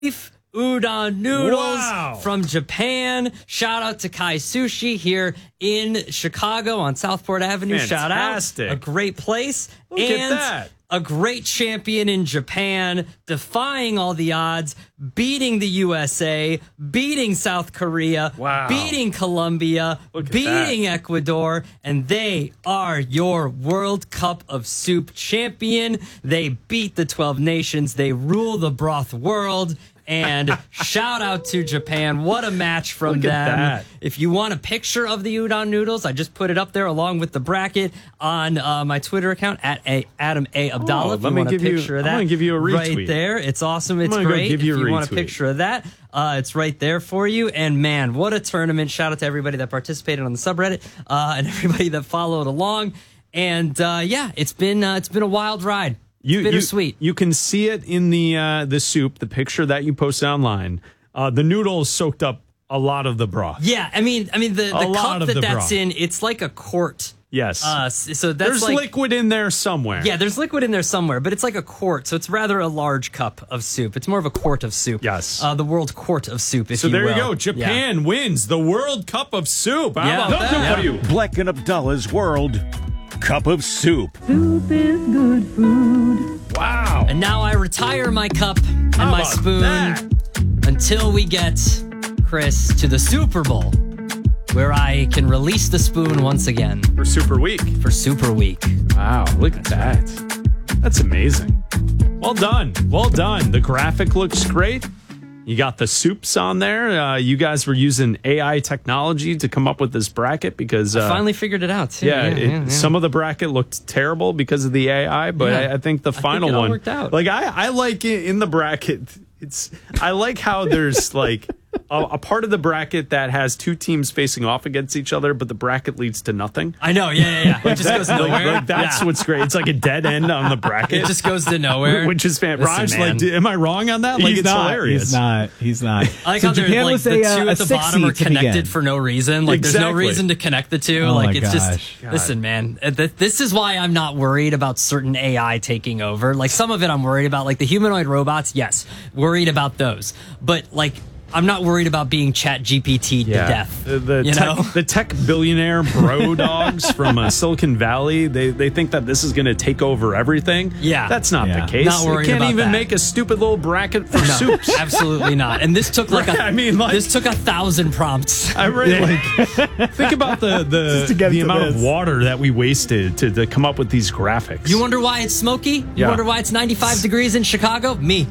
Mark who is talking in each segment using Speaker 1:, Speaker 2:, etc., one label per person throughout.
Speaker 1: beef udon noodles from Japan. Shout out to Kai Sushi here in Chicago on Southport Avenue.
Speaker 2: Fantastic.
Speaker 1: Shout out. A great place.
Speaker 2: Look at that.
Speaker 1: A great champion in Japan, defying all the odds, beating the USA, beating South Korea, beating Colombia, beating Ecuador, and they are your World Cup of Soup champion. They beat the 12 nations. They rule the broth world. And shout out to Japan. What a match from them. If you want a picture of the udon noodles, I just put it up there along with the bracket on my Twitter account at Adam A. Abdallah. If you want a picture of that,
Speaker 2: I'm going to give you a retweet.
Speaker 1: Right there. It's awesome. It's great. If you want a picture of that, it's right there for you. And man, what a tournament. Shout out to everybody that participated on the subreddit and everybody that followed along. And yeah, it's been a wild ride. Bittersweet.
Speaker 2: You can see it in the soup, the picture that you posted online. The noodles soaked up a lot of the broth.
Speaker 1: Yeah, I mean the cup that's in, it's like a quart.
Speaker 2: Yes.
Speaker 1: So that's
Speaker 2: there's liquid in there somewhere.
Speaker 1: Yeah, there's liquid in there somewhere, but it's like a quart, so it's rather a large cup of soup. It's more of a quart of soup.
Speaker 2: Yes.
Speaker 1: The World Quart of Soup, if
Speaker 2: so
Speaker 1: you will.
Speaker 2: So there you go. Japan wins the World Cup of Soup. How about that?
Speaker 3: Bleck and Abdullah's World Cup of Soup.
Speaker 4: Soup is good food.
Speaker 2: Wow.
Speaker 1: And now I retire my cup and my spoon until we get, Chris, to the Super Bowl, where I can release the spoon once again.
Speaker 2: For Super Week.
Speaker 1: For Super Week.
Speaker 2: Wow, look at that. That's amazing. Well done. Well done. The graphic looks great. You got the soups on there. You guys were using AI technology to come up with this bracket because...
Speaker 1: I finally figured it out, too.
Speaker 2: Yeah, some of the bracket looked terrible because of the AI, but I think the final one...
Speaker 1: all worked out.
Speaker 2: Like, I like it in the bracket. I like how there's, like... a part of the bracket that has two teams facing off against each other, but the bracket leads to nothing.
Speaker 1: I know, yeah. It just goes nowhere.
Speaker 2: That's what's great. It's like a dead end on the bracket.
Speaker 1: It just goes to nowhere.
Speaker 2: Which is fantastic. Raj, am I wrong on that? Like, it's hilarious.
Speaker 5: He's not.
Speaker 1: I like how Japan was the two at the bottom are connected for no reason. Like, there's no reason to connect the two.
Speaker 5: Oh
Speaker 1: like, it's just, listen, man, this is why I'm not worried about certain AI taking over. Like, some of it I'm worried about. Like, the humanoid robots, yes, worried about those. But, like, I'm not worried about being Chat GPT to death.
Speaker 2: The tech billionaire bro dogs from Silicon Valley, they think that this is going to take over everything.
Speaker 1: Yeah.
Speaker 2: That's not the case.
Speaker 1: Not worried
Speaker 2: you can't
Speaker 1: about
Speaker 2: even
Speaker 1: that.
Speaker 2: make a stupid little bracket for soups.
Speaker 1: Absolutely not. And this took this took 1,000 prompts.
Speaker 2: I really think about the amount of water that we wasted to come up with these graphics.
Speaker 1: You wonder why it's smoky? You wonder why it's 95 degrees in Chicago? Me.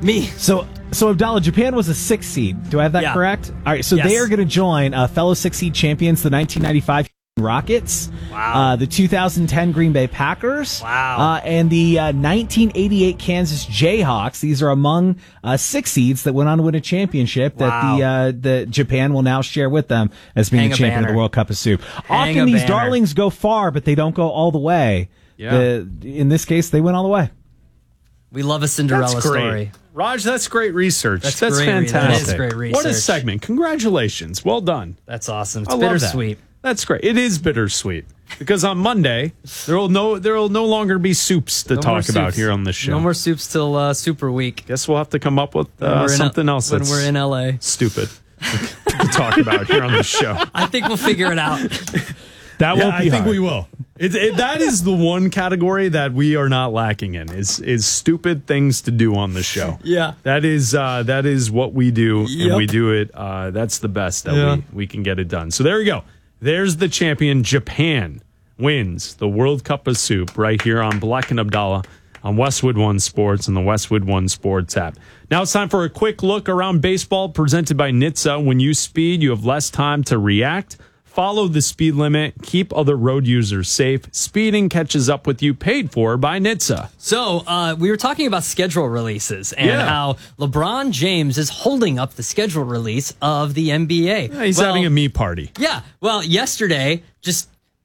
Speaker 5: So Abdallah, Japan was a 6 seed. Do I have that correct? All right, so they are going to join fellow 6 seed champions, the 1995 Rockets, the 2010 Green Bay Packers, and the 1988 Kansas Jayhawks. These are among 6 seeds that went on to win a championship that the Japan will now share with them as being a champion of the World Cup of Soup. Often these darlings go far, but they don't go all the way. Yeah. In this case, they went all the way.
Speaker 1: We love a Cinderella story.
Speaker 2: Raj, that's great research. That's
Speaker 1: fantastic.
Speaker 2: That
Speaker 1: is great research.
Speaker 2: What a segment. Congratulations. Well done.
Speaker 1: That's awesome. It's bittersweet.
Speaker 2: That's great. It is bittersweet. Because on Monday, there will no longer be soups to talk about here on the show.
Speaker 1: No more soups till Super Week.
Speaker 2: Guess we'll have to come up with something else
Speaker 1: when we're in LA.
Speaker 2: Stupid to talk about here on the show.
Speaker 1: I think we'll figure it out.
Speaker 2: That won't be hard. I think we will. That is the one category that we are not lacking in is stupid things to do on the show.
Speaker 1: Yeah.
Speaker 2: That is what we do, and we do it. That's the best that we can get it done. So there you go. There's the champion. Japan wins the World Cup of Soup right here on Bleck and Abdallah on Westwood One Sports and the Westwood One Sports app. Now it's time for a quick look around baseball presented by NHTSA. When you speed, you have less time to react. Follow the speed limit. Keep other road users safe. Speeding catches up with you. Paid for by NHTSA.
Speaker 1: So we were talking about schedule releases and how LeBron James is holding up the schedule release of the NBA.
Speaker 2: He's having a me party.
Speaker 1: Yeah. Well, yesterday, just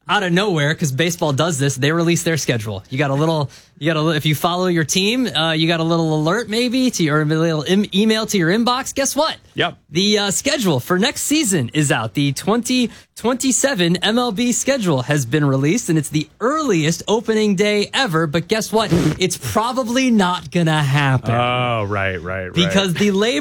Speaker 1: out of nowhere, because baseball does this, they release their schedule. You got a little, if you follow your team, you got a little alert maybe to your little email to your inbox. Guess what?
Speaker 2: Yep.
Speaker 1: The schedule for next season is out. The 2027 MLB schedule has been released, and it's the earliest opening day ever. But guess what? It's probably not going to happen.
Speaker 2: Oh, right.
Speaker 1: Because the labor